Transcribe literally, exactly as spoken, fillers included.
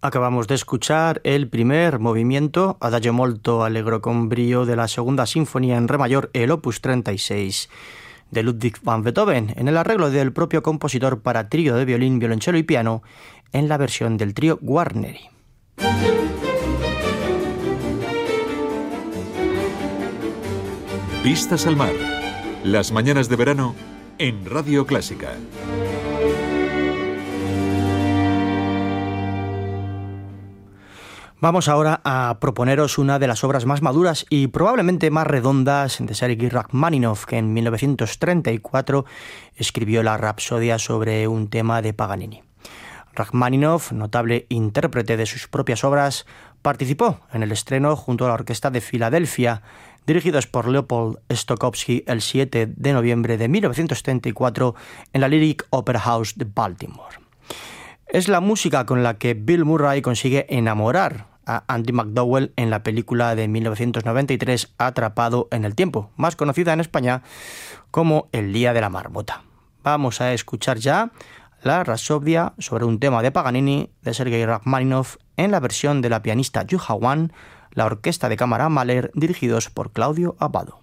Acabamos de escuchar el primer movimiento, Adagio molto allegro con brio, de la segunda sinfonía en re mayor, el opus treinta y seis de Ludwig van Beethoven, en el arreglo del propio compositor para trío de violín, violonchelo y piano, en la versión del trío Guarneri. Vistas al mar. Las mañanas de verano en Radio Clásica. Vamos ahora a proponeros una de las obras más maduras y probablemente más redondas de Sergei Rachmaninoff, que en mil novecientos treinta y cuatro escribió la Rapsodia sobre un tema de Paganini. Rachmaninoff, notable intérprete de sus propias obras, participó en el estreno junto a la Orquesta de Filadelfia, dirigidos por Leopold Stokowski, el siete de noviembre de mil novecientos treinta y cuatro en la Lyric Opera House de Baltimore. Es la música con la que Bill Murray consigue enamorar a Andy McDowell en la película de mil novecientos noventa y tres Atrapado en el tiempo, más conocida en España como El día de la marmota. Vamos a escuchar ya la Rapsodia sobre un tema de Paganini de Sergei Rachmaninoff en la versión de la pianista Yuja Wan, la Orquesta de Cámara Mahler, dirigidos por Claudio Abbado.